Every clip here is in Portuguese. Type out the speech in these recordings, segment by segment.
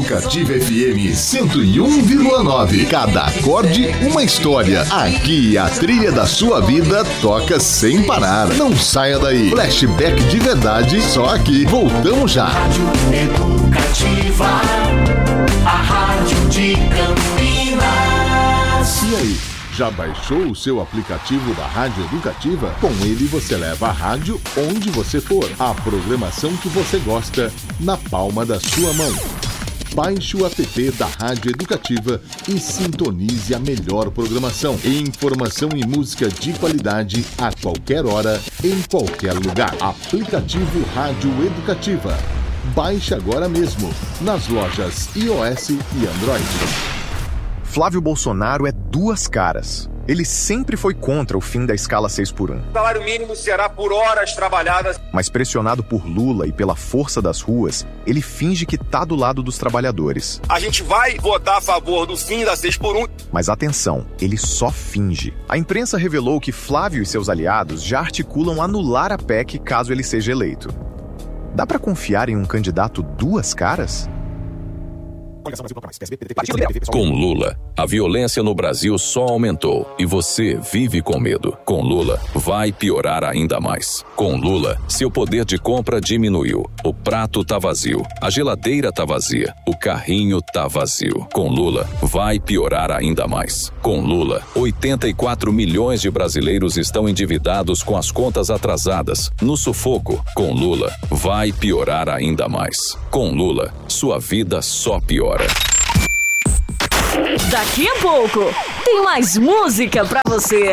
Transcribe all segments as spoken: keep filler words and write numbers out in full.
Educativa F M cento e um vírgula nove. Cada acorde, uma história. Aqui a trilha da sua vida toca sem parar. Não saia daí. Flashback de verdade, só aqui. Voltamos já. Rádio Educativa, a rádio de Campinas. E aí, já baixou o seu aplicativo da Rádio Educativa? Com ele você leva a rádio onde você for. A programação que você gosta na palma da sua mão. Baixe o app da Rádio Educativa e sintonize a melhor programação. Informação e música de qualidade a qualquer hora, em qualquer lugar. Aplicativo Rádio Educativa. Baixe agora mesmo, nas lojas iOS e Android. Flávio Bolsonaro é duas caras. Ele sempre foi contra o fim da escala seis por um. O salário mínimo será por horas trabalhadas. Mas pressionado por Lula e pela força das ruas, ele finge que tá do lado dos trabalhadores. A gente vai votar a favor do fim da seis por um. Mas atenção, ele só finge. A imprensa revelou que Flávio e seus aliados já articulam anular a P E C caso ele seja eleito. Dá pra confiar em um candidato duas caras? Com Lula, a violência no Brasil só aumentou e você vive com medo. Com Lula, vai piorar ainda mais. Com Lula, seu poder de compra diminuiu. O prato tá vazio, a geladeira tá vazia, o carrinho tá vazio. Com Lula, vai piorar ainda mais. Com Lula, oitenta e quatro milhões de brasileiros estão endividados com as contas atrasadas, no sufoco. Com Lula, vai piorar ainda mais. Com Lula, sua vida só piora. Daqui a pouco, tem mais música pra você.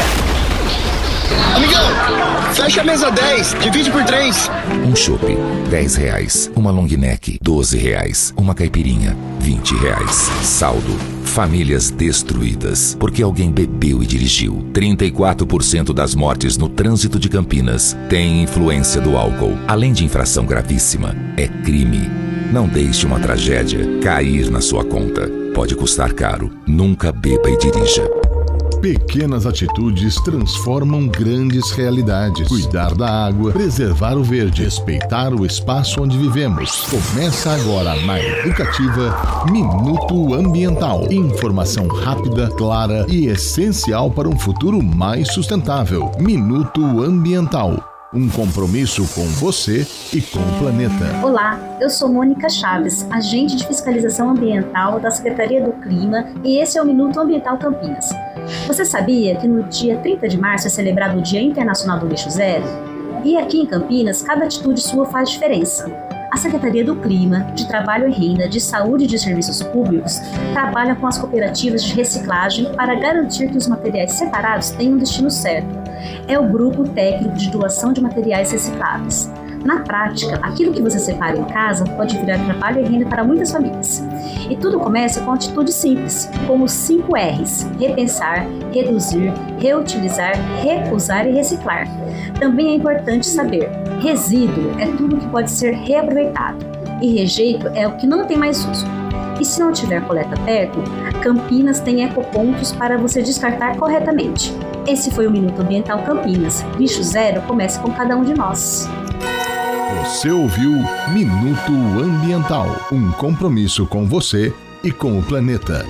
Amigão, fecha a mesa dez, divide por três. Um chopp, dez reais. Uma long neck, doze reais. Uma caipirinha, vinte reais. Saldo, famílias destruídas, porque alguém bebeu e dirigiu. trinta e quatro por cento das mortes no trânsito de Campinas têm influência do álcool. Além de infração gravíssima, é crime. Não deixe uma tragédia cair na sua conta. Pode custar caro. Nunca beba e dirija. Pequenas atitudes transformam grandes realidades. Cuidar da água, preservar o verde, respeitar o espaço onde vivemos. Começa agora na Educativa Minuto Ambiental. Informação rápida, clara e essencial para um futuro mais sustentável. Minuto Ambiental. Um compromisso com você e com o planeta. Olá, eu sou Mônica Chaves, agente de fiscalização ambiental da Secretaria do Clima, e esse é o Minuto Ambiental Campinas. Você sabia que no dia trinta de março é celebrado o Dia Internacional do Lixo Zero? E aqui em Campinas, cada atitude sua faz diferença. A Secretaria do Clima, de Trabalho e Renda, de Saúde e de Serviços Públicos trabalha com as cooperativas de reciclagem para garantir que os materiais separados tenham um destino certo. É o Grupo Técnico de Doação de Materiais Recicláveis. Na prática, aquilo que você separa em casa pode virar trabalho e renda para muitas famílias. E tudo começa com atitudes simples, como os cinco R's: repensar, reduzir, reutilizar, reusar e reciclar. Também é importante saber: resíduo é tudo que pode ser reaproveitado e rejeito é o que não tem mais uso. E se não tiver coleta perto, Campinas tem ecopontos para você descartar corretamente. Esse foi o Minuto Ambiental Campinas. Lixo zero começa com cada um de nós. Você ouviu Minuto Ambiental, um compromisso com você e com o planeta.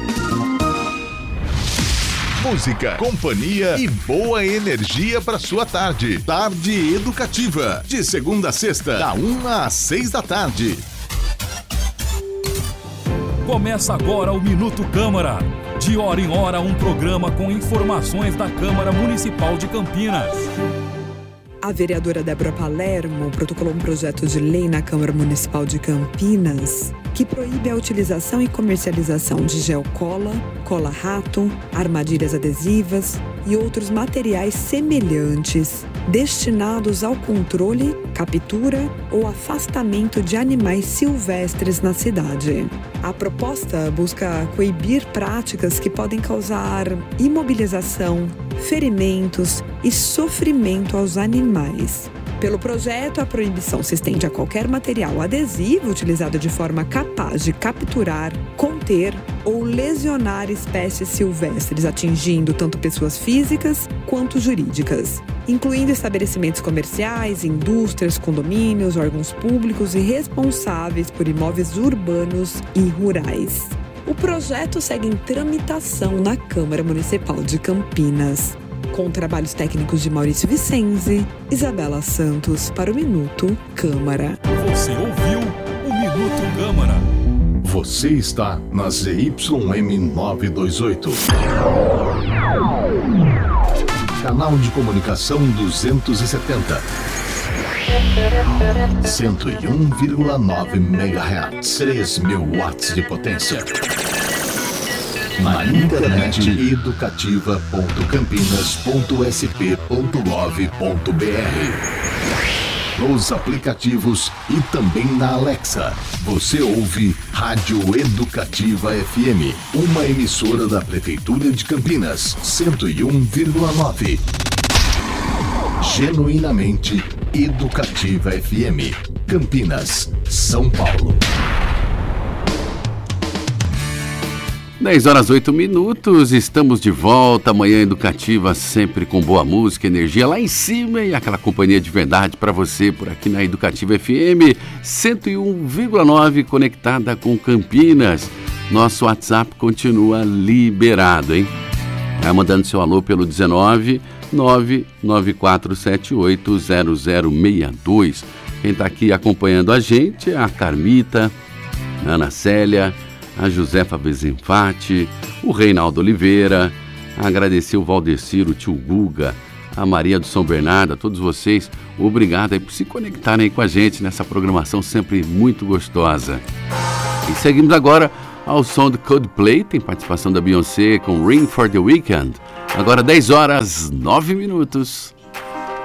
Música, companhia e boa energia para sua tarde. Tarde Educativa, de segunda a sexta, da uma às seis da tarde. Começa agora o Minuto Câmara. De hora em hora, um programa com informações da Câmara Municipal de Campinas. A vereadora Débora Palermo protocolou um projeto de lei na Câmara Municipal de Campinas que proíbe a utilização e comercialização de gel cola, cola rato, armadilhas adesivas e outros materiais semelhantes destinados ao controle, captura ou afastamento de animais silvestres na cidade. A proposta busca coibir práticas que podem causar imobilização, ferimentos e sofrimento aos animais. Pelo projeto, a proibição se estende a qualquer material adesivo utilizado de forma capaz de capturar, conter ou lesionar espécies silvestres, atingindo tanto pessoas físicas quanto jurídicas, incluindo estabelecimentos comerciais, indústrias, condomínios, órgãos públicos e responsáveis por imóveis urbanos e rurais. O projeto segue em tramitação na Câmara Municipal de Campinas, com trabalhos técnicos de Maurício Vicenzi, Isabela Santos para o Minuto Câmara. Você ouviu o Minuto Câmara. Você está na Z Y M novecentos e vinte e oito. Canal de comunicação duzentos e setenta. cento e um vírgula nove megahertz. três mil watts de potência. Na internet educativa ponto campinas ponto s p ponto gov ponto b r. Nos aplicativos e também na Alexa. Você ouve Rádio Educativa F M, uma emissora da Prefeitura de Campinas, cento e um vírgula nove. Genuinamente Educativa F M, Campinas, São Paulo. dez horas oito minutos, estamos de volta. Manhã Educativa, sempre com boa música, energia lá em cima e aquela companhia de verdade para você por aqui na Educativa F M cento e um vírgula nove, conectada com Campinas. Nosso WhatsApp continua liberado, hein? Vai mandando seu alô pelo dezenove, nove nove quatro sete oito zero zero seis dois. Quem está aqui acompanhando a gente é a Carmita, a Ana Célia, a Josefa Bezenfati, o Reinaldo Oliveira, agradecer o Valdecir, o tio Guga, a Maria do São Bernardo, a todos vocês, obrigado aí por se conectarem aí com a gente nessa programação sempre muito gostosa. E seguimos agora ao som do Coldplay, tem participação da Beyoncé com Ring for the Weekend. Agora dez horas, nove minutos.